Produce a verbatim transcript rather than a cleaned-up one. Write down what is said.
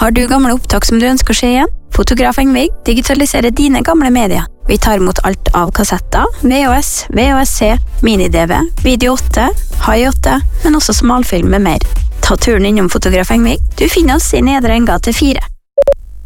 Har du gamle opptak som du ønsker å se igjen? Fotograf Engvig digitaliserer dine gamle medier. Vi tar imot alt av kassetter, V H S, V H S C, mini-D V, Video åtte, High åtte, men også smalfilm med mer. Ta turen innom Fotograf Engvig. Du finner oss i Nedre Engate fire.